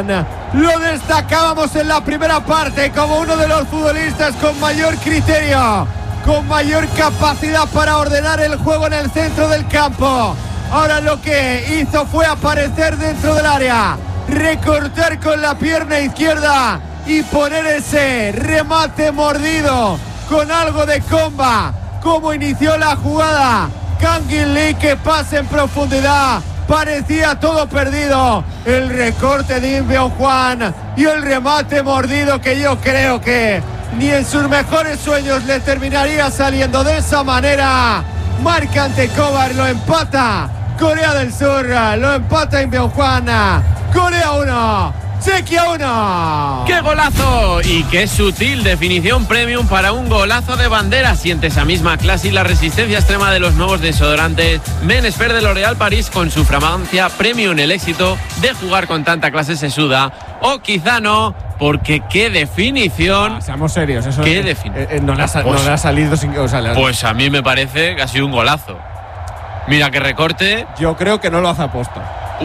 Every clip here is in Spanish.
Juan. Lo destacábamos en la primera parte como uno de los futbolistas con mayor criterio, con mayor capacidad para ordenar el juego en el centro del campo. Ahora lo que hizo fue aparecer dentro del área, recortar con la pierna izquierda y poner ese remate mordido con algo de comba. Como inició la jugada Kangin Lee, que pasa en profundidad, parecía todo perdido. El recorte de Im Beom-hwan y el remate mordido que yo creo que ni en sus mejores sueños le terminaría saliendo de esa manera. Marca ante Kovar, lo empata Corea del Sur, lo empata Im Beom-hwan. Corea 1, Chequia 1. ¡Qué golazo! Y qué sutil definición premium para un golazo de bandera. Siente esa misma clase y la resistencia extrema de los nuevos desodorantes Men Expert de L'Oréal Paris, con su fragancia premium. El éxito de jugar con tanta clase se suda, o quizá no, porque qué definición. Seamos serios, eso qué definición. No le ha salido sin, pues a mí me parece que ha sido un golazo. Mira qué recorte. Yo creo que no lo hace aposta.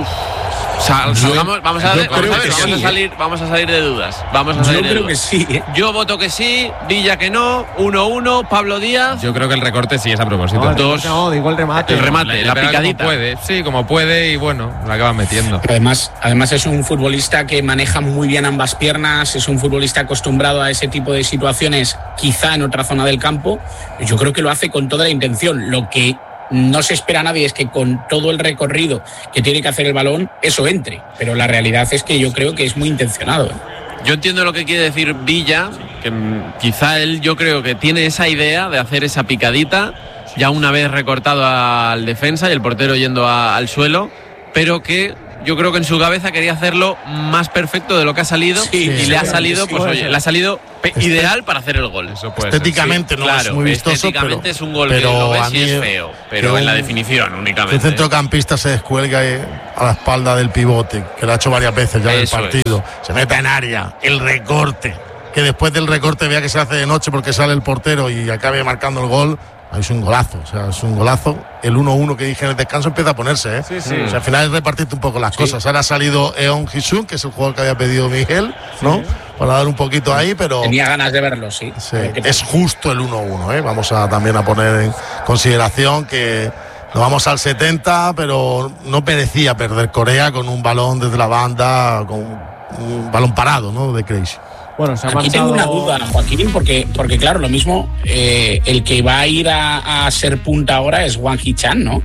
Vamos a salir de dudas. Yo creo que sí. Yo voto que sí, Villa que no. 1-1, Pablo Díaz. Yo creo que el recorte sí es a propósito. No, digo el remate. El remate, la picadita. Como puede y bueno, la acaba metiendo. Además es un futbolista que maneja muy bien ambas piernas, es un futbolista acostumbrado a ese tipo de situaciones, quizá en otra zona del campo. Yo creo que lo hace con toda la intención. Lo que no se espera a nadie es que con todo el recorrido que tiene que hacer el balón, eso entre. Pero la realidad es que yo creo que es muy intencionado. Yo entiendo lo que quiere decir Villa, que quizá él, yo creo que tiene esa idea de hacer esa picadita, ya una vez recortado al defensa y el portero yendo al suelo, pero que yo creo que en su cabeza quería hacerlo más perfecto de lo que ha salido, le ha salido, le ha salido ideal para hacer el gol. Eso estéticamente ser. No es muy vistoso, estéticamente es un gol que lo ves y es feo, pero en la definición únicamente. El centrocampista se descuelga a la espalda del pivote, que lo ha hecho varias veces ya en el partido. Se mete en área, el recorte, que después del recorte vea que se hace de noche porque sale el portero y acabe marcando el gol. Es un golazo, es un golazo. El 1-1 que dije en el descanso empieza a ponerse, Sí. O sea, al final es repartirte un poco las cosas. Ahora ha salido Eon Ji-sung, que es el jugador que había pedido Miguel, ¿no? Para dar un poquito ahí, pero tenía ganas de verlo, sí. Es justo el 1-1, Vamos a también a poner en consideración que nos vamos al 70, pero no merecía perder Corea con un balón desde la banda, con un balón parado, ¿no? De Crazy. Bueno, aquí tengo una duda, Joaquín, porque claro, lo mismo, el que va a ir a ser punta ahora es Wang Hee-chan, ¿no?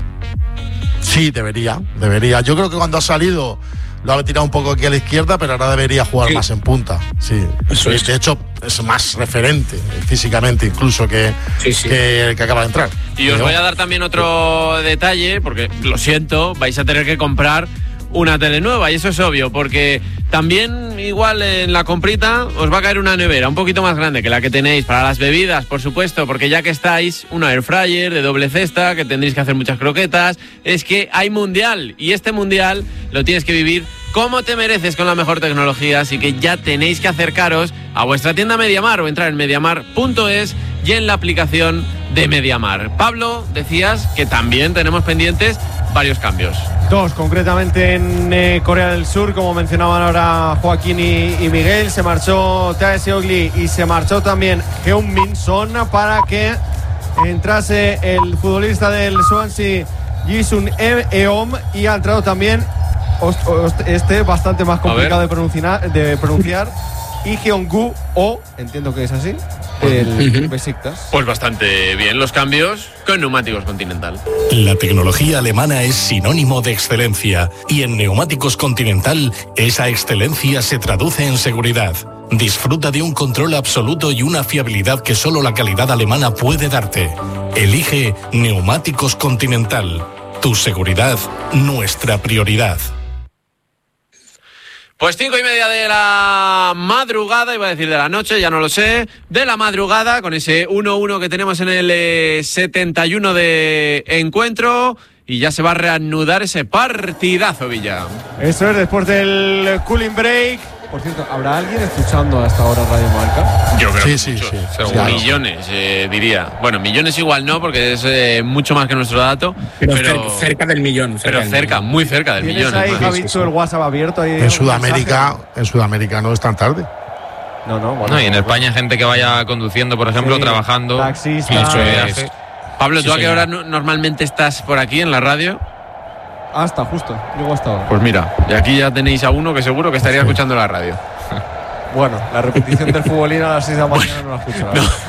Sí, debería. Yo creo que cuando ha salido lo ha tirado un poco aquí a la izquierda, pero ahora debería jugar más en punta. Sí. De hecho, es más referente físicamente incluso que el que acaba de entrar. Y os voy a dar también otro detalle, porque lo siento, vais a tener que comprar una tele nueva, y eso es obvio, porque también igual en la comprita os va a caer una nevera un poquito más grande que la que tenéis para las bebidas, por supuesto, porque ya que estáis, una air fryer de doble cesta, que tendréis que hacer muchas croquetas. Es que hay mundial, y este mundial lo tienes que vivir como te mereces, con la mejor tecnología, así que ya tenéis que acercaros a vuestra tienda MediaMarkt o entrar en mediamar.es y en la aplicación de MediaMarkt. Pablo, decías que también tenemos pendientes varios cambios. Dos, concretamente en Corea del Sur, como mencionaban ahora Joaquín y Miguel. Se marchó Tae Seok-lee y se marchó también Heung-min Son para que entrase el futbolista del Swansea Ji-sun Eom, y ha entrado también bastante más complicado de pronunciar y Jeongu O, entiendo que es así, el Besiktas. Pues bastante bien los cambios con Neumáticos Continental. La tecnología alemana es sinónimo de excelencia, y en Neumáticos Continental esa excelencia se traduce en seguridad. Disfruta de un control absoluto y una fiabilidad que solo la calidad alemana puede darte. Elige Neumáticos Continental. Tu seguridad, nuestra prioridad. Pues 5:30 de la madrugada, iba a decir de la noche, ya no lo sé, de la madrugada, con ese 1-1 que tenemos en el 71 de encuentro, y ya se va a reanudar ese partidazo, Villa. Eso es, después del cooling break, Por cierto, ¿habrá alguien escuchando a esta hora Radio Marca? Yo creo que Sí. seguro. Millones, diría. Bueno, millones igual no, porque es mucho más que nuestro dato. Pero cerca del millón. Muy cerca del millón. ¿Tienes ahí, Javi, el WhatsApp abierto? Ahí En Sudamérica no es tan tarde. No, bueno. No, y en España gente que vaya conduciendo, por ejemplo, trabajando. Taxistas. Viaje. Pablo, ¿tú a qué hora normalmente estás por aquí en la radio? Hasta justo, llego hasta ahora. Pues mira, y aquí ya tenéis a uno que seguro que estaría escuchando la radio. Bueno, la repetición del futbolín a las 6 de la mañana no la escucho.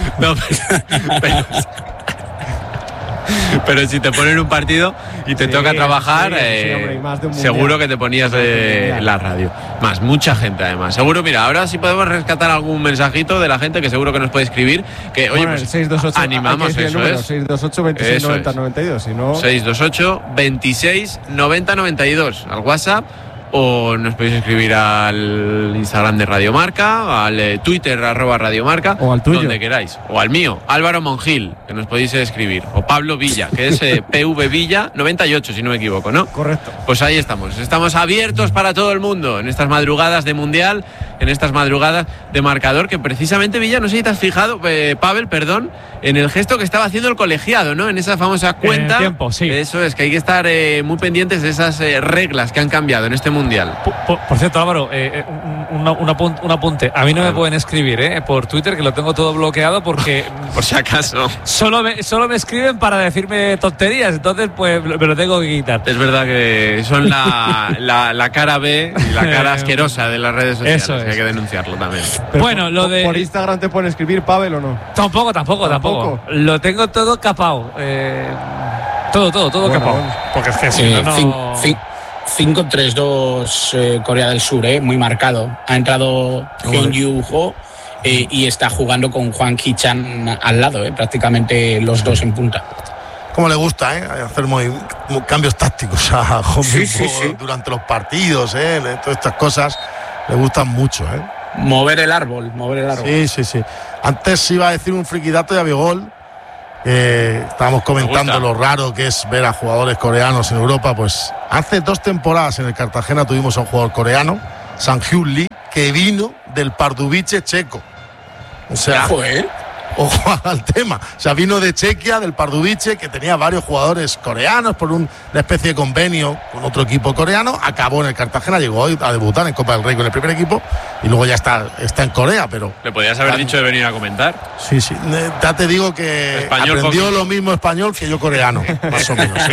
Pero si te ponen un partido y te toca trabajar, hombre, y más de un seguro mundial. que te ponías la radio. Mucha gente además. Seguro, mira, ahora sí podemos rescatar algún mensajito de la gente que seguro que nos puede escribir. Que, oye, pues 628, animamos eso, número, 628 26 90 92. Si no, 628 26 90 92 al WhatsApp. O nos podéis escribir al Instagram de Radio Marca, al Twitter @radiomarca, o al tuyo, donde queráis, o al mío, Álvaro Mongil, que nos podéis escribir, o Pablo Villa, que es PV Villa 98, si no me equivoco, ¿no? Correcto. Pues ahí estamos abiertos para todo el mundo en estas madrugadas de Mundial, en estas madrugadas de marcador, que precisamente, Villa, no sé si te has fijado, Pavel, perdón, en el gesto que estaba haciendo el colegiado, ¿no? En esa famosa cuenta. Tiempo, sí. Eso es, que hay que estar muy pendientes de esas reglas que han cambiado en este Mundial. Por cierto, Álvaro, un apunte. A mí no me pueden escribir por Twitter, que lo tengo todo bloqueado porque por si acaso solo me escriben para decirme tonterías, entonces pues me lo tengo que quitar. Es verdad que son la cara B y la cara asquerosa de las redes sociales. Eso es. Hay que denunciarlo también. Pero bueno, lo de por Instagram te pueden escribir, Pavel, ¿o no? Tampoco. Lo tengo todo capado. Todo capado. Bueno. Porque es que si no. 5-3-2 Corea del Sur, muy marcado. Ha entrado Hyun Yu-ho y está jugando con Hwang Hee-chan al lado, prácticamente los dos en punta. Como le gusta, hacer cambios tácticos a Hong Sí. durante los partidos, todas estas cosas le gustan mucho, Mover el árbol. Sí. Antes iba a decir un friquidato de Abigol. Estábamos comentando lo raro que es ver a jugadores coreanos en Europa. Pues hace 2 temporadas en el Cartagena tuvimos a un jugador coreano, Sang-hyun Lee, que vino del Pardubice checo. O sea, ojo al tema. O sea, vino de Chequia, del Pardubice, que tenía varios jugadores coreanos por una especie de convenio con otro equipo coreano. Acabó en el Cartagena, llegó hoy a debutar en Copa del Rey con el primer equipo y luego ya está en Corea, pero... Le podías haber dicho de venir a comentar. Sí. Ya te digo que Español aprendió poquito. lo mismo español que yo coreano, más o menos.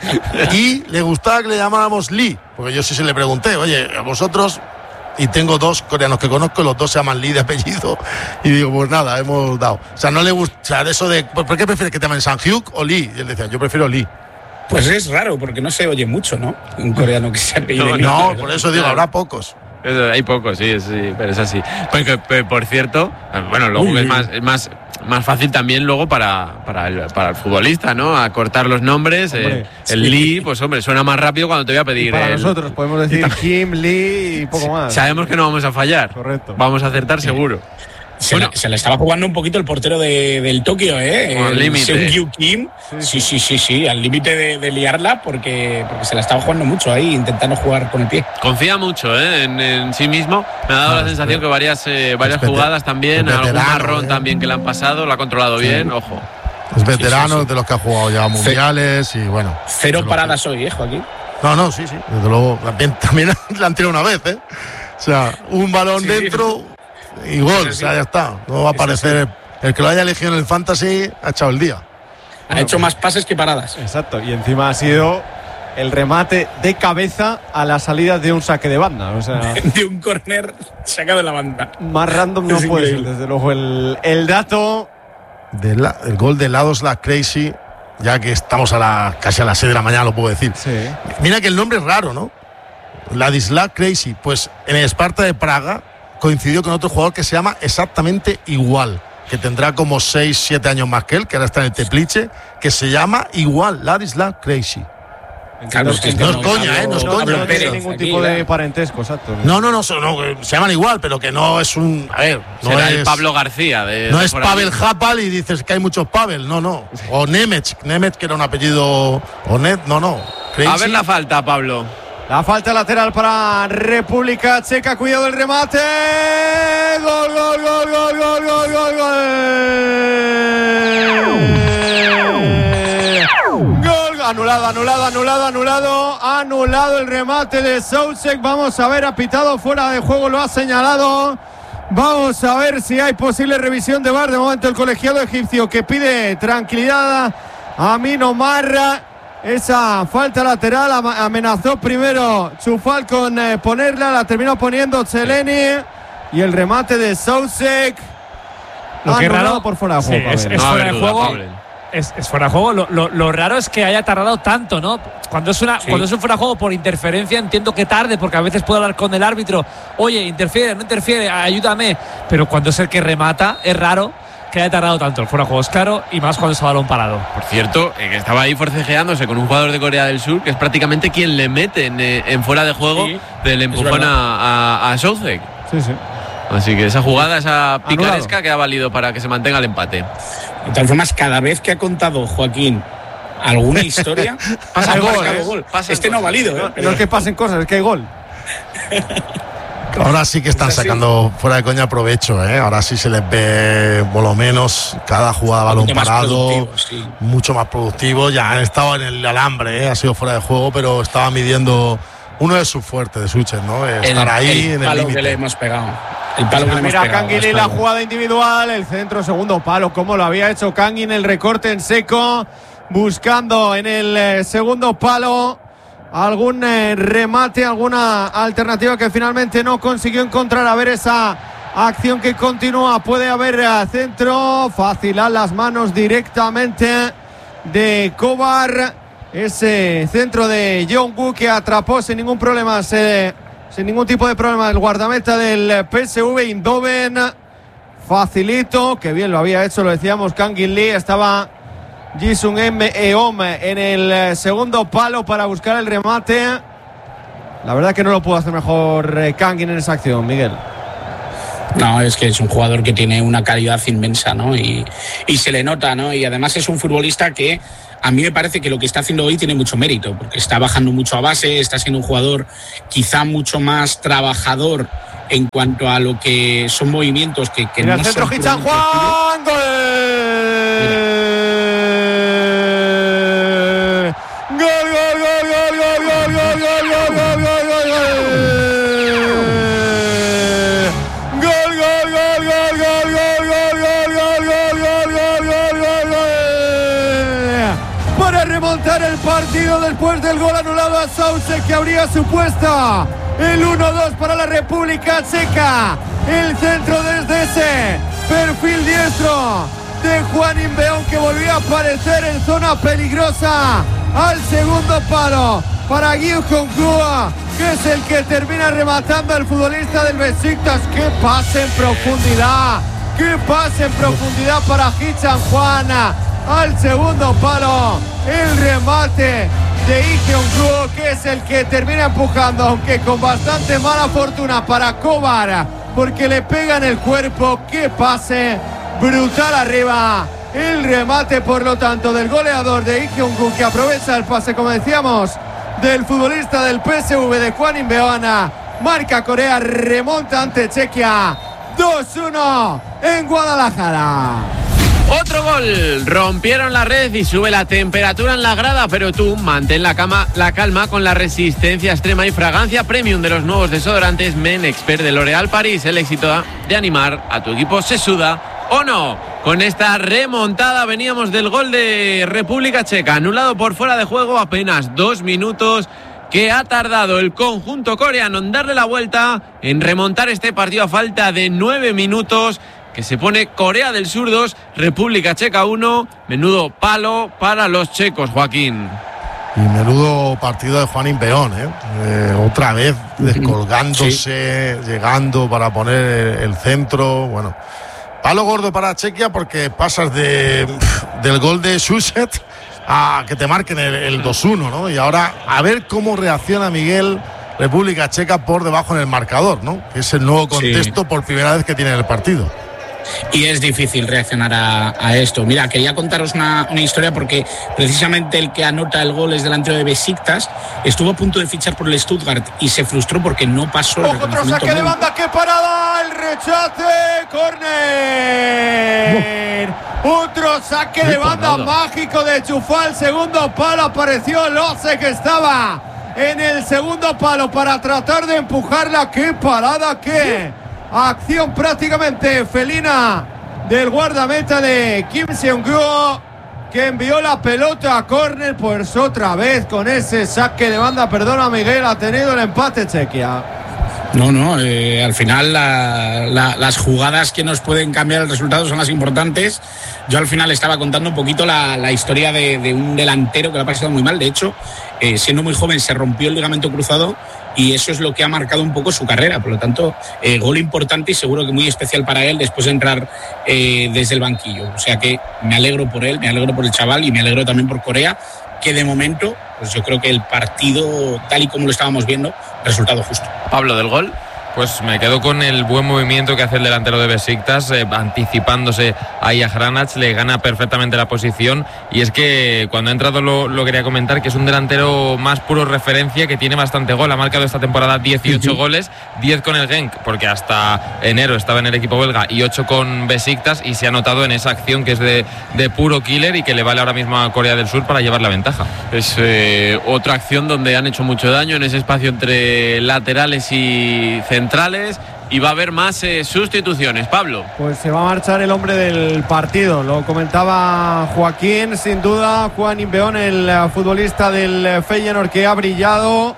Y le gustaba que le llamáramos Lee, porque yo sí se le pregunté, oye, a vosotros... Y tengo 2 coreanos que conozco, los 2 se llaman Lee de apellido. Y digo, pues nada, hemos dado. O sea, no le gusta, o sea, de eso de, ¿por qué prefieres que te llamen Sang-hyuk o Lee? Y él decía, yo prefiero Lee. Pues es raro, porque no se oye mucho, ¿no? Un coreano que se apellide Lee. No, por eso digo, habrá pocos. Hay pocos, sí, pero es así. Porque, por cierto, bueno, luego es más fácil también luego para el futbolista, ¿no? Acortar los nombres. El Lee, pues hombre, suena más rápido cuando te voy a pedir. Y para nosotros podemos decir Kim, Lee y poco más. Sabemos que no vamos a fallar. Correcto. Vamos a acertar seguro. Se le estaba jugando un poquito el portero del Tokio, Al límite. Seung-Yu Kim. Sí, al límite de liarla porque se la estaba jugando mucho ahí, intentando jugar con el pie. Confía mucho en sí mismo. Me ha dado la sensación que varias jugadas también, algún marrón también que le han pasado, lo ha controlado bien, ojo. Es veterano, de los que ha jugado ya mundiales y bueno. 0 paradas hoy, Joaquín. No, sí. Desde luego, también le han tirado una vez, O sea, un balón dentro y gol, o sea, ya está. No va a aparecer. El que lo haya elegido en el Fantasy ha echado el día. Ha hecho más pases que paradas. Exacto, y encima ha sido el remate de cabeza a la salida de un saque de banda. O sea, de un córner sacado de la banda. Más random no puede ser, desde luego. El dato. El gol de Ladislav Krejci, ya que estamos casi a las 6 de la mañana, lo puedo decir. Sí. Mira que el nombre es raro, ¿no? Ladislav Krejci, pues en el Sparta de Praga coincidió con otro jugador que se llama exactamente igual, que tendrá como 6-7 años más que él, que ahora está en el Teplice, que se llama igual, Ladislav Krejci. Claro, es que no es coña, no es coña. No tiene ningún tipo de parentesco, exacto. No, se llaman igual, pero que no es un... A ver, no será es el Pablo García. No es Pavel Hapal y dices que hay muchos Pavel, no. O Nemec, que era un apellido... O no. Krejci. A ver la falta, Pablo. La falta lateral para República Checa. Cuidado el remate. Gol, gol, gol, gol, gol, gol, gol, gol. Gol, anulado el remate de Souček. Vamos a ver, ha pitado fuera de juego, lo ha señalado. Vamos a ver si hay posible revisión de VAR. De momento el colegiado egipcio que pide tranquilidad a Mino Marra. Esa falta lateral amenazó primero Chufal con ponerla, la terminó poniendo Cheleni. Y el remate de Souček. Lo que es raro por fuera de juego. Sí, es fuera de juego. Es fuera de juego. Lo raro es que haya tardado tanto, ¿no? Cuando es un fuera de juego por interferencia, entiendo que tarde, porque a veces puedo hablar con el árbitro. Oye, interfiere, no interfiere, ayúdame. Pero cuando es el que remata, es raro que haya tardado tanto. El fuera de juego es claro, y más cuando es a balón parado. Por cierto, que estaba ahí forcejeándose con un jugador de Corea del Sur, que es prácticamente quien le mete en fuera de juego del empujón a Souček. Sí. Así que esa jugada, esa picaresca, que ha valido para que se mantenga el empate. De todas formas, cada vez que ha contado Joaquín alguna historia, pasa gol. No ha valido. No es que pasen cosas, es que hay gol. Ahora sí que están sacando fuera de coña provecho, ¿eh? Ahora sí se les ve por lo menos cada jugada balón parado, mucho más productivo. Ya han estado en el alambre, ¿eh? Ha sido fuera de juego, pero estaba midiendo uno de sus fuertes, de Souček, ¿no? Estar ahí en el palo límite. Que le hemos pegado. El palo que le hemos mira pegado. Canguilí, la jugada individual, el centro, segundo palo, como lo había hecho Canguilí, el recorte en seco, buscando en el segundo palo algún remate, alguna alternativa que finalmente no consiguió encontrar. A ver esa acción que continúa, puede haber centro, fácil a las manos directamente de Kovar. Ese centro de Jong-woo que atrapó sin ningún problema, sin ningún tipo de problema el guardameta del PSV Eindhoven. Facilito, que bien lo había hecho, lo decíamos, Kangin Lee. Estaba Jisung Eom en el segundo palo para buscar el remate. La verdad que no lo pudo hacer mejor Kangin en esa acción, Miguel. No, es que es un jugador que tiene una calidad inmensa, ¿no? Y se le nota, ¿no? Y además es un futbolista que a mí me parece que lo que está haciendo hoy tiene mucho mérito, porque está bajando mucho a base, está siendo un jugador quizá mucho más trabajador en cuanto a lo que son movimientos que en el centro Hichan Juan, gol. El partido después del gol anulado a Souček, que habría supuesto el 1-2 para la República Checa. El centro desde ese perfil diestro de Juan Inbeón, que volvía a aparecer en zona peligrosa al segundo palo para Gyu Jong-woo, que es el que termina rematando al futbolista del Besiktas. ¡Qué pase en profundidad! ¡Qué pase en profundidad para Hichan Juan! Al segundo palo, el remate de Lee Jong-woo, que es el que termina empujando, aunque con bastante mala fortuna para Kovar, porque le pega en el cuerpo. ¡Qué pase brutal arriba! El remate, por lo tanto, del goleador de Lee Jong-woo, que aprovecha el pase, como decíamos, del futbolista del PSV de Juan Inbeón. Marca Corea, remonta ante Chequia. 2-1 en Guadalajara. Otro gol, rompieron la red y sube la temperatura en la grada, pero tú mantén la calma con la resistencia extrema y fragancia premium de los nuevos desodorantes Men Expert de L'Oréal Paris. El éxito de animar a tu equipo se suda o no. Con esta remontada veníamos del gol de República Checa, anulado por fuera de juego, apenas 2 minutos que ha tardado el conjunto coreano en darle la vuelta, en remontar este partido a falta de 9 minutos. Que se pone Corea del Sur 2, República Checa 1. Menudo palo para los checos, Joaquín. Y menudo partido de Juan Inbeón, otra vez descolgándose, llegando para poner el centro. Bueno, palo gordo para Chequia, porque pasas del gol de Souček a que te marquen el 2-1, ¿no? Y ahora a ver cómo reacciona Miguel, República Checa por debajo en el marcador, ¿no? Que es el nuevo contexto por primera vez que tiene el partido. Y es difícil reaccionar a esto. Mira, quería contaros una historia porque precisamente el que anota el gol es delantero de Besiktas. Estuvo a punto de fichar por el Stuttgart y se frustró porque no pasó el otro saque de banda, qué parada, el rechace, córner. Otro saque de banda mágico de Chufal, segundo palo, apareció Lose que estaba en el segundo palo para tratar de empujarla. Qué parada, qué acción prácticamente felina del guardameta de Kim Seung-gu, que envió la pelota a córner. Pues otra vez con ese saque de banda, perdona Miguel, ha tenido el empate Chequia. No, al final las jugadas que nos pueden cambiar el resultado son las importantes. Yo al final estaba contando un poquito la historia de un delantero que le ha pasado muy mal. De hecho, siendo muy joven se rompió el ligamento cruzado y eso es lo que ha marcado un poco su carrera. Por lo tanto, gol importante y seguro que muy especial para él después de entrar desde el banquillo. O sea que me alegro por él, me alegro por el chaval y me alegro también por Corea, que de momento, pues yo creo que el partido, tal y como lo estábamos viendo, resultado justo. Pablo, del gol. Pues me quedo con el buen movimiento que hace el delantero de Besiktas, anticipándose ahí a Hranac, le gana perfectamente la posición. Y es que cuando ha entrado lo quería comentar, que es un delantero más puro referencia, que tiene bastante gol. Ha marcado esta temporada 18 goles, 10 con el Genk, porque hasta enero estaba en el equipo belga, y 8 con Besiktas, y se ha notado en esa acción que es de puro killer y que le vale ahora mismo a Corea del Sur para llevar la ventaja. Es otra acción donde han hecho mucho daño en ese espacio entre laterales y centrales, y va a haber más sustituciones. Pablo. Pues se va a marchar el hombre del partido, lo comentaba Joaquín, sin duda Juan Inbeón, el futbolista del Feyenoord que ha brillado,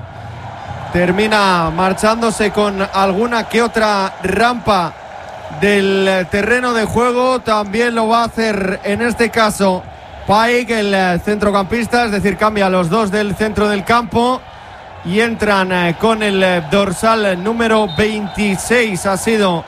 termina marchándose con alguna que otra rampa del terreno de juego. También lo va a hacer en este caso Paik, el centrocampista, es decir, cambia a los dos del centro del campo y entran con el dorsal número 26, ha sido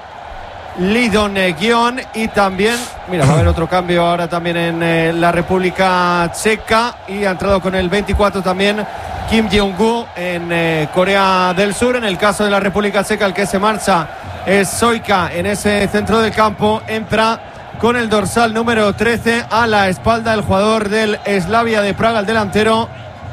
Lidon Guion. Y también, mira, va a haber otro cambio ahora también en la República Checa, y ha entrado con el 24 también Kim Jeong-gu en Corea del Sur. En el caso de la República Checa, el que se marcha es Soika en ese centro del campo, entra con el dorsal número 13 a la espalda el jugador del Slavia de Praga, el delantero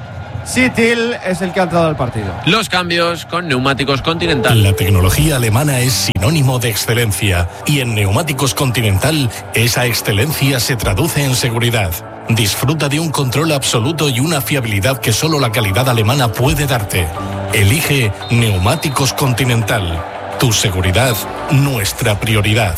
Sitil, es el que ha entrado al partido. Los cambios con Neumáticos Continental. La tecnología alemana es sinónimo de excelencia, y en Neumáticos Continental esa excelencia se traduce en seguridad. Disfruta de un control absoluto y una fiabilidad que solo la calidad alemana puede darte. Elige Neumáticos Continental. Tu seguridad, nuestra prioridad.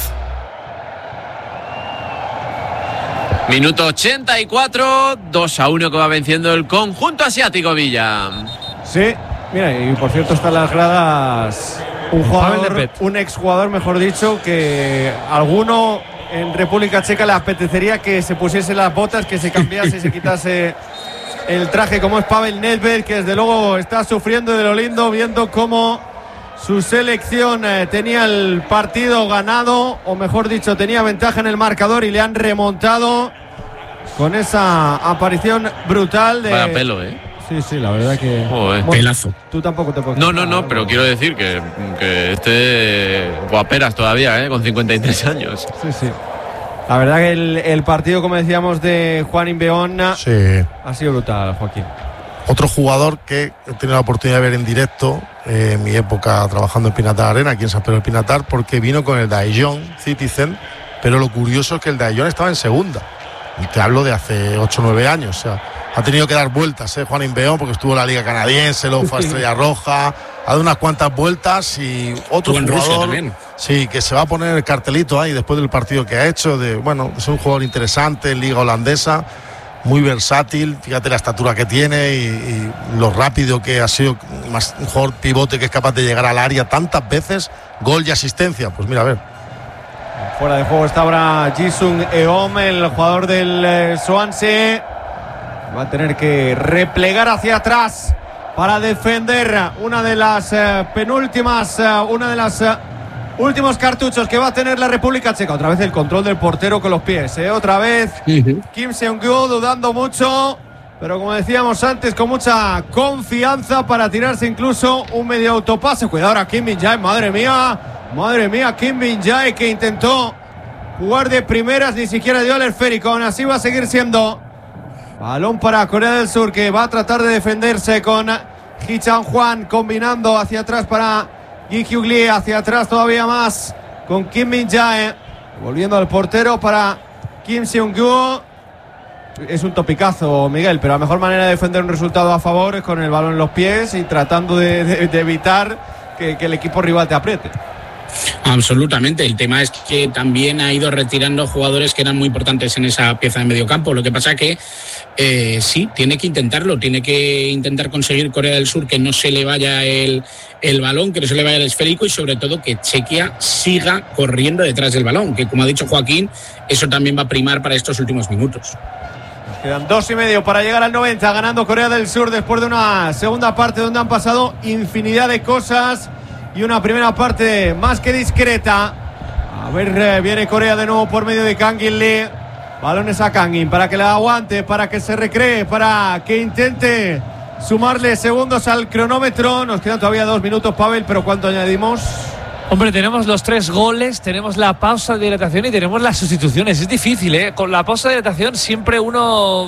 Minuto 84, 2-1 que va venciendo el conjunto asiático, Villa. Sí, mira, y por cierto está en las gradas un exjugador, mejor dicho, que alguno en República Checa le apetecería que se pusiese las botas, que se cambiase y se quitase el traje, como es Pavel Nedved, que desde luego está sufriendo de lo lindo, viendo cómo su selección tenía el partido ganado, o mejor dicho, tenía ventaja en el marcador y le han remontado con esa aparición brutal de... Vaya pelo, Sí, la verdad que... Joder. Bueno, pelazo. Tú tampoco te puedes... No, pero quiero decir que esté guaperas todavía, con 53 años. Sí. La verdad que el partido, como decíamos, de Juan Inbeón ha sido brutal, Joaquín. Otro jugador que he tenido la oportunidad de ver en directo en mi época trabajando en Pinatar Arena, aquí en San Pedro del Pinatar, porque vino con el Daejeon Citizen, pero lo curioso es que el Daejeon estaba en segunda. Y te hablo de hace 8 o 9 años. O sea, ha tenido que dar vueltas, Juan Inbeón, porque estuvo en la Liga Canadiense, luego fue a Estrella Roja, ha dado unas cuantas vueltas. Y otro jugador, sí, que se va a poner el cartelito ahí después del partido que ha hecho, es un jugador interesante en Liga Holandesa, muy versátil, fíjate la estatura que tiene y lo rápido que ha sido, más un jugador pivote que es capaz de llegar al área tantas veces, gol y asistencia. Pues mira, a ver. Fuera de juego está ahora Jisung Eom, el jugador del Swansea. Va a tener que replegar hacia atrás para defender una de las últimos cartuchos que va a tener la República Checa. Otra vez el control del portero con los pies, otra vez Kim Seung-gu dudando mucho, pero como decíamos antes, con mucha confianza para tirarse incluso un medio autopase. Cuidado ahora Kim Min-jae, madre mía, Kim Min-jae, que intentó jugar de primeras, ni siquiera dio el esférico. Aún así va a seguir siendo balón para Corea del Sur, que va a tratar de defenderse con Hee Chan-hwan, combinando hacia atrás para Ji Hyuk Lee, hacia atrás todavía más con Kim Min-jae, volviendo al portero para Kim Seung-gu. Es un topicazo, Miguel, pero la mejor manera de defender un resultado a favor es con el balón en los pies y tratando de evitar que el equipo rival te apriete. Absolutamente. El tema es que también ha ido retirando jugadores que eran muy importantes en esa pieza de mediocampo. Lo que pasa que sí, tiene que intentarlo, tiene que intentar conseguir Corea del Sur que no se le vaya el balón, que no se le vaya el esférico, y sobre todo que Chequia siga corriendo detrás del balón, que como ha dicho Joaquín, eso también va a primar para estos últimos minutos. Quedan 2:30 para llegar al 90, ganando Corea del Sur después de una segunda parte donde han pasado infinidad de cosas y una primera parte más que discreta. A ver, viene Corea de nuevo por medio de Kangin Lee. Balones a Kangin para que la aguante, para que se recree, para que intente sumarle segundos al cronómetro. Nos quedan todavía 2 minutos, Pavel, pero ¿cuánto añadimos? Hombre, tenemos los 3 goles, tenemos la pausa de dilatación y tenemos las sustituciones. Es difícil, ¿eh? Con la pausa de dilatación siempre uno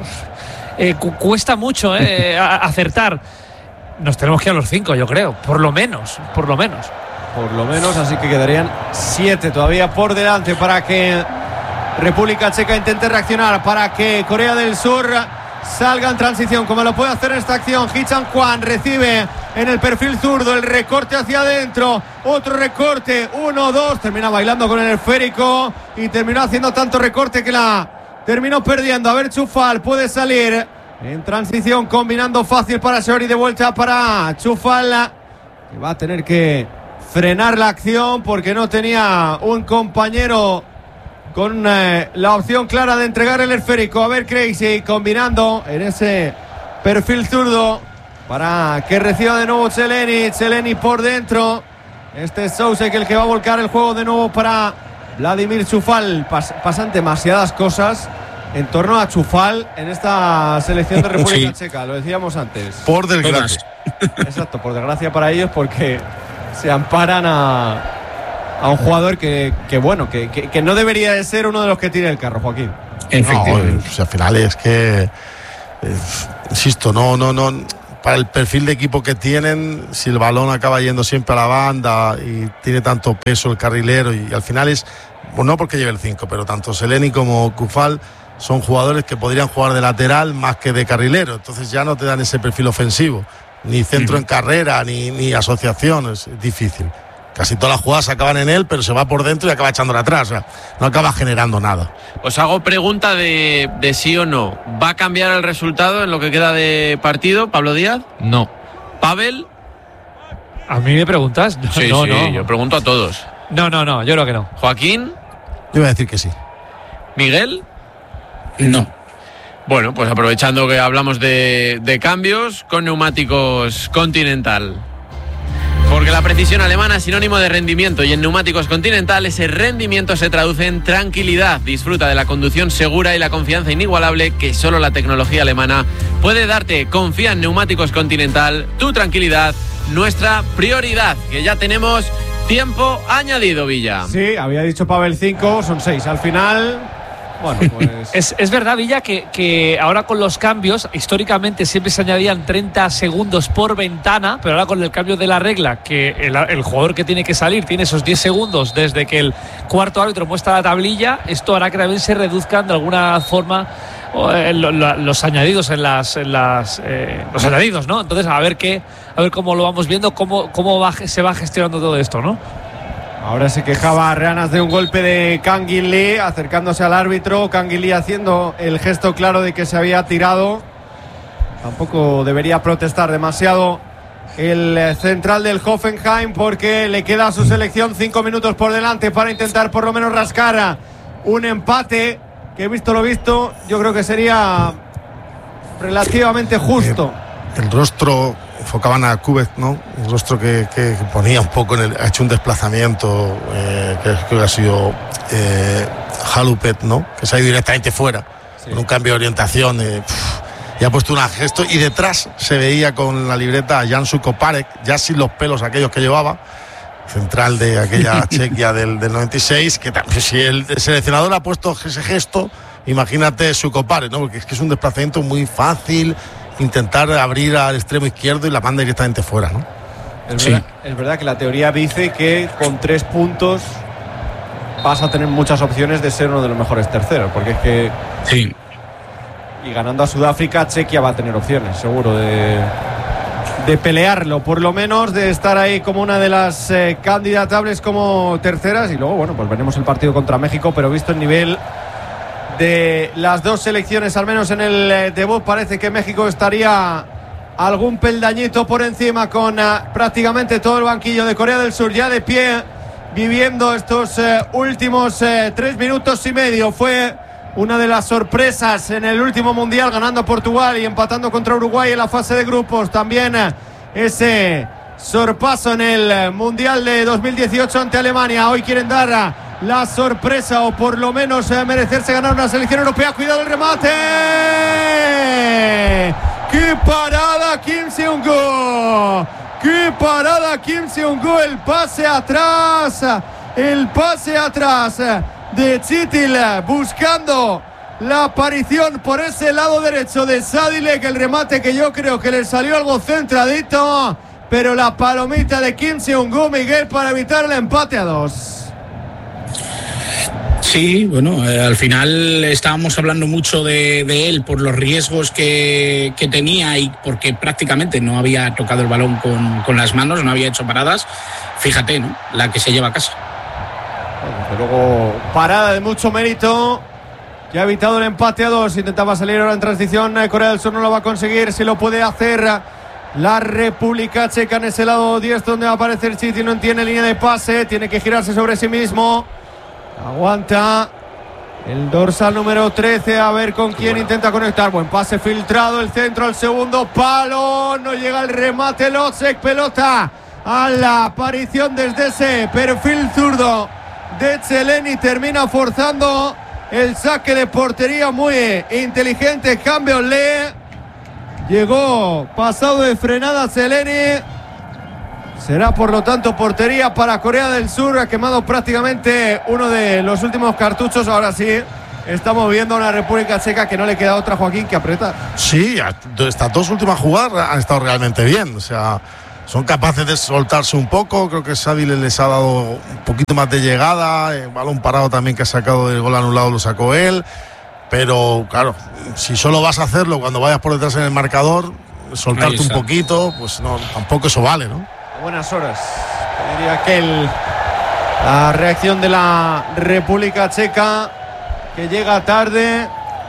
cuesta mucho acertar. Nos tenemos que ir a los 5, yo creo, por lo menos. Por lo menos, así que quedarían 7 todavía por delante para que República Checa intente reaccionar, para que Corea del Sur salga en transición, como lo puede hacer en esta acción. Hee Chan-hwan recibe en el perfil zurdo, el recorte hacia adentro, otro recorte, 1-2, termina bailando con el esférico y terminó haciendo tanto recorte que la terminó perdiendo. A ver, Chufal puede salir en transición, combinando fácil para Shori, de vuelta para Chufal, que va a tener que frenar la acción porque no tenía un compañero con la opción clara de entregar el esférico. A ver, Crazy combinando en ese perfil zurdo para que reciba de nuevo Cheleni por dentro. Este es Sousek el que va a volcar el juego de nuevo para Vladimir Chufal. Pasan demasiadas cosas en torno a Chufal en esta selección de República Checa, lo decíamos antes. Por desgracia. Exacto, por desgracia para ellos, porque se amparan a un jugador que no debería de ser uno de los que tire el carro, Joaquín. Efectivamente. No, al final es que insisto, no para el perfil de equipo que tienen, si el balón acaba yendo siempre a la banda y tiene tanto peso el carrilero, y al final es, pues no porque lleve el 5, pero tanto Seleni como Kufal son jugadores que podrían jugar de lateral más que de carrilero, entonces ya no te dan ese perfil ofensivo, ni centro en carrera, ni asociación, es difícil. Casi todas las jugadas acaban en él, pero se va por dentro y acaba echándola atrás. O sea, no acaba generando nada. Os hago pregunta de sí o no. ¿Va a cambiar el resultado en lo que queda de partido, Pablo Díaz? No. ¿Pavel? ¿A mí me preguntas? Sí, no. Yo pregunto a todos. No, yo creo que no. ¿Joaquín? Yo voy a decir que sí. ¿Miguel? No. Bueno, pues aprovechando que hablamos de cambios, con neumáticos Continental. Porque la precisión alemana es sinónimo de rendimiento, y en Neumáticos Continental ese rendimiento se traduce en tranquilidad. Disfruta de la conducción segura y la confianza inigualable que solo la tecnología alemana puede darte. Confía en Neumáticos Continental, tu tranquilidad, nuestra prioridad, que ya tenemos tiempo añadido, Villa. Sí, había dicho Pavel 5, son 6 al final. Bueno, pues es verdad, Villa, que ahora con los cambios, históricamente siempre se añadían 30 segundos por ventana, pero ahora con el cambio de la regla, que el jugador que tiene que salir tiene esos 10 segundos desde que el cuarto árbitro muestra la tablilla, esto hará que también se reduzcan de alguna forma los añadidos los añadidos, ¿no? Entonces a ver cómo lo vamos viendo, cómo se va gestionando todo esto, ¿no? Ahora se quejaba Reanas de un golpe de Kangin Lee, acercándose al árbitro. Kangin Lee haciendo el gesto claro de que se había tirado. Tampoco debería protestar demasiado el central del Hoffenheim, porque le queda a su selección 5 minutos por delante para intentar por lo menos rascar un empate, que visto lo visto yo creo que sería relativamente justo. El rostro, enfocaban a Kubek, ¿no? El rostro que ponía un poco ha hecho un desplazamiento, que ha sido Halupet, ¿no? Que se ha ido directamente fuera, sí, con un cambio de orientación, y ha puesto un gesto, y detrás se veía con la libreta a Jansu Koparek, ya sin los pelos aquellos que llevaba, central de aquella Chequia del 96, que si el seleccionador ha puesto ese gesto, imagínate su copare, ¿no? Porque es que es un desplazamiento muy fácil, intentar abrir al extremo izquierdo y la manda directamente fuera, ¿no? Es verdad que la teoría dice que con 3 puntos vas a tener muchas opciones de ser uno de los mejores terceros, porque es que sí. Y ganando a Sudáfrica, Chequia va a tener opciones, seguro, de pelearlo, por lo menos de estar ahí como una de las candidatables como terceras. Y luego, bueno, pues veremos el partido contra México, pero visto el nivel de las dos selecciones, al menos en el debut, parece que México estaría algún peldañito por encima, con prácticamente todo el banquillo de Corea del Sur ya de pie, viviendo estos últimos 3 minutos y medio. Fue una de las sorpresas en el último mundial, ganando a Portugal y empatando contra Uruguay en la fase de grupos. También ese sorpaso en el mundial de 2018 ante Alemania. Hoy quieren dar la sorpresa, o por lo menos merecerse ganar una selección europea. Cuidado el remate. ¡Qué parada Kim Seung-gu! ¡Qué parada Kim Seung-gu! El pase atrás de Chitil, buscando la aparición por ese lado derecho de Sadilek. El remate que yo creo que le salió algo centradito, pero la palomita de Kim Seung-gu, Miguel, para evitar el empate a 2. Sí, bueno, al final estábamos hablando mucho de él por los riesgos que tenía y porque prácticamente no había tocado el balón con las manos, no había hecho paradas. Fíjate, ¿no? La que se lleva a casa. Desde luego, parada de mucho mérito, que ha evitado el empate a 2. Intentaba salir ahora en transición Corea del Sur, no lo va a conseguir. Si lo puede hacer la República Checa en ese lado 10 donde va a aparecer Chiti. No tiene línea de pase, tiene que girarse sobre sí mismo. Aguanta el dorsal número 13, a ver con quién intenta conectar. Buen pase filtrado, el centro al segundo palo, no llega el remate. Locek, pelota a la aparición desde ese perfil zurdo de Cheleni, termina forzando el saque de portería, muy inteligente. Cambio, llegó pasado de frenada Cheleni. Será por lo tanto portería para Corea del Sur. Ha quemado prácticamente uno de los últimos cartuchos. Ahora sí estamos viendo a una República Checa que no le queda otra, Joaquín, que apretar. Sí, estas 2 últimas jugadas han estado realmente bien. O sea, son capaces de soltarse un poco. Creo que Sadilek les ha dado un poquito más de llegada. El balón parado también que ha sacado del gol anulado lo sacó él. Pero claro, si solo vas a hacerlo cuando vayas por detrás en el marcador, soltarte un poquito, pues no, tampoco eso vale, ¿no? Buenas horas, diría que la reacción de la República Checa, que llega tarde.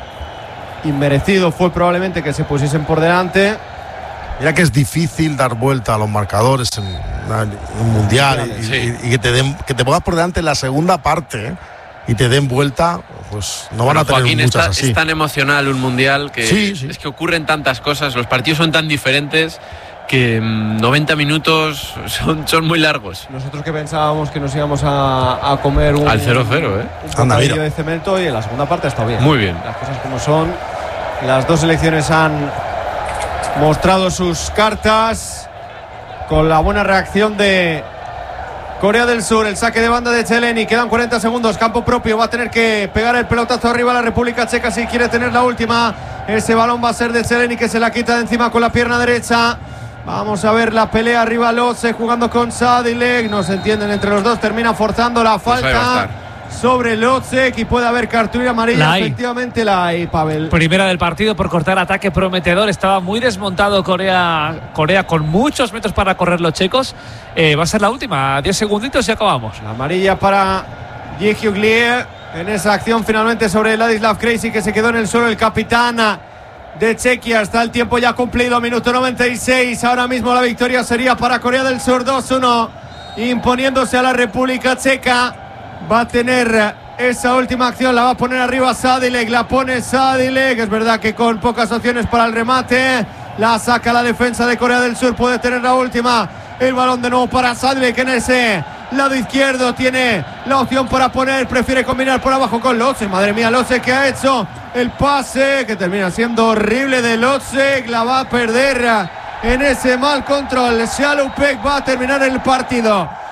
Inmerecido fue probablemente que se pusiesen por delante. Mira que es difícil dar vuelta a los marcadores en un mundial y que te pongas por delante en la segunda parte, y te den vuelta, pues no van a tener Joaquín, muchas así. Es tan emocional un mundial que sí. Es que ocurren tantas cosas, los partidos son tan diferentes que 90 minutos son muy largos. Nosotros que pensábamos que nos íbamos a comer al 0-0, un bocadillo de cemento, y en la segunda parte está bien. Muy bien. Las cosas como son. Las dos selecciones han mostrado sus cartas con la buena reacción de Corea del Sur. El saque de banda de Cheleni, quedan 40 segundos, campo propio, va a tener que pegar el pelotazo arriba a la República Checa si quiere tener la última. Ese balón va a ser de Cheleni, que se la quita de encima con la pierna derecha. Vamos a ver la pelea arriba. Locek jugando con Sadilek, no se entienden entre los dos, termina forzando la falta sobre Locek y puede haber cartulina amarilla. Efectivamente la hay, Pavel. Primera del partido por cortar ataque prometedor. Estaba muy desmontado Corea con muchos metros para correr los checos. Va a ser la última, 10 segunditos y acabamos. La amarilla para Ji Hyuk-lee en esa acción finalmente sobre Ladislav Krejci, que se quedó en el suelo. El capitán de Chequia. Está el tiempo ya cumplido, minuto 96. Ahora mismo la victoria sería para Corea del Sur, 2-1, imponiéndose a la República Checa. Va a tener esa última acción, la va a poner arriba Sadilek, la pone Sadilek. Es verdad que con pocas opciones para el remate, la saca la defensa de Corea del Sur, puede tener la última. El balón de nuevo para Sadilek en ese lado izquierdo, tiene la opción para poner, prefiere combinar por abajo con Locek. Madre mía, Locek, que ha hecho el pase que termina siendo horrible de Locek, la va a perder en ese mal control. Shalupek va a terminar el partido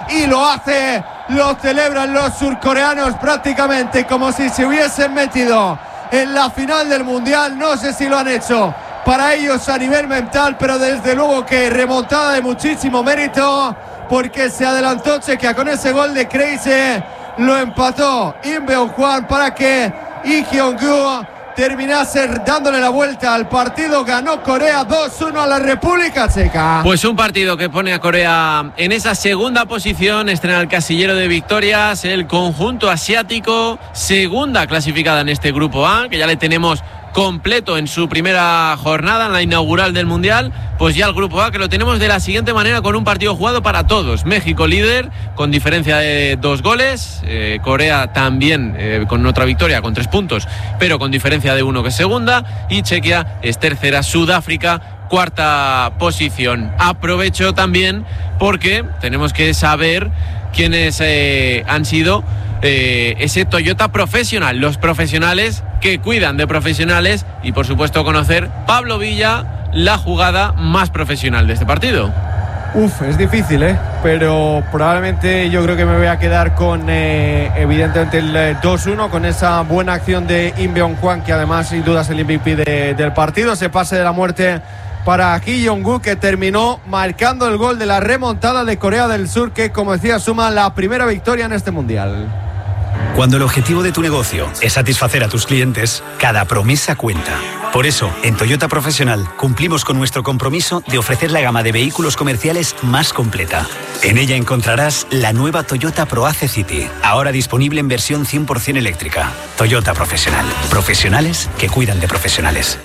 y lo hace, lo celebran los surcoreanos prácticamente como si se hubiesen metido en la final del Mundial. No sé si lo han hecho para ellos a nivel mental, pero desde luego que remontada de muchísimo mérito, porque se adelantó Chequia con ese gol de Crazy, lo empató Inbeon-hwan para que Lee Kyung-gu terminase dándole la vuelta al partido. Ganó Corea 2-1 a la República Checa. Pues un partido que pone a Corea en esa segunda posición, estrena el casillero de victorias, el conjunto asiático, segunda clasificada en este grupo A, que ya le tenemos completo en su primera jornada, en la inaugural del Mundial. Pues ya el grupo A, que lo tenemos de la siguiente manera, con un partido jugado para todos. México líder con diferencia de 2 goles, Corea también con otra victoria con 3 puntos, pero con diferencia de 1, que es segunda, y Chequia es tercera, Sudáfrica cuarta posición. Aprovecho también porque tenemos que saber quiénes han sido ese Toyota profesional, los profesionales que cuidan de profesionales, y por supuesto conocer, Pablo Villa, la jugada más profesional de este partido. Es difícil, pero probablemente yo creo que me voy a quedar con evidentemente el 2-1, con esa buena acción de Inbeon-hwan, que además sin duda es el MVP del partido. Ese pase de la muerte para Ki Jong-gu, que terminó marcando el gol de la remontada de Corea del Sur, que, como decía, suma la primera victoria en este Mundial. Cuando el objetivo de tu negocio es satisfacer a tus clientes, cada promesa cuenta. Por eso, en Toyota Profesional cumplimos con nuestro compromiso de ofrecer la gama de vehículos comerciales más completa. En ella encontrarás la nueva Toyota ProAce City, ahora disponible en versión 100% eléctrica. Toyota Profesional. Profesionales que cuidan de profesionales.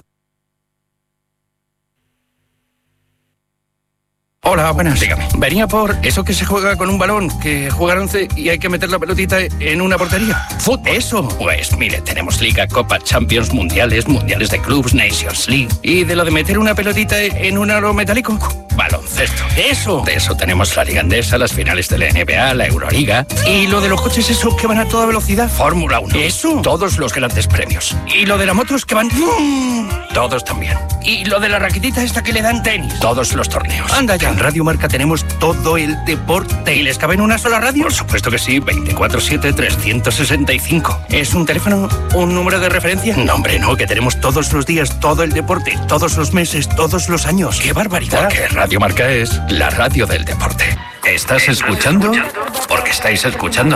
Hola, buenas. Dígame. Venía por eso que se juega con un balón, que juega 11 y hay que meter la pelotita en una portería. ¿Fútbol? Eso. Pues mire, tenemos Liga, Copa, Champions, Mundiales de Clubs, Nations League. ¿Y de lo de meter una pelotita en un aro metálico? Baloncesto. Eso. De eso tenemos la Liga Endesa, las finales de la NBA, la Euroliga. ¿Y lo de los coches esos que van a toda velocidad? Fórmula 1. Eso. Todos los grandes premios. ¿Y lo de las motos que van? Todos también. ¿Y lo de la raquetita esta que le dan tenis? Todos los torneos. Anda ya. En Radio Marca tenemos todo el deporte. ¿Y les cabe en una sola radio? Por supuesto que sí, 24/7, 365. ¿Es un teléfono, un número de referencia? No, hombre, no, que tenemos todos los días, todo el deporte, todos los meses, todos los años. ¡Qué barbaridad! Porque Radio Marca es la radio del deporte. ¿Estás escuchando? Porque estáis escuchando